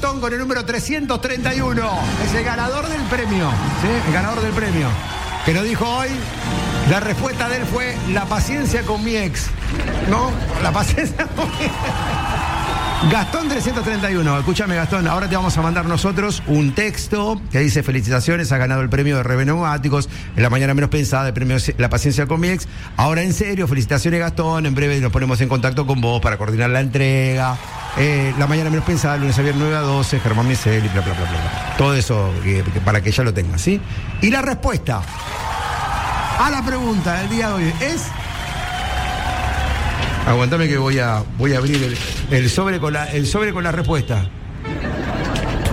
Gastón con el número 331. Es el ganador del premio. ¿Sí? El ganador del premio. Que nos dijo hoy, la respuesta de él fue la paciencia con mi ex. ¿No? La paciencia con mi ex. Gastón 331, escúchame Gastón, ahora te vamos a mandar nosotros un texto que dice: felicitaciones, has ganado el premio de Reveneumáticos, en la mañana menos pensada, el premio La Paciencia con mi ex. Ahora en serio, felicitaciones Gastón, en breve nos ponemos en contacto con vos para coordinar la entrega. La mañana menos pensada, lunes a viernes 9 a 12, Germán Michel y bla, bla, bla, bla. Todo eso para que ya lo tengas, ¿sí? Y la respuesta a la pregunta del día de hoy es... Aguantame que voy a abrir el sobre con la respuesta.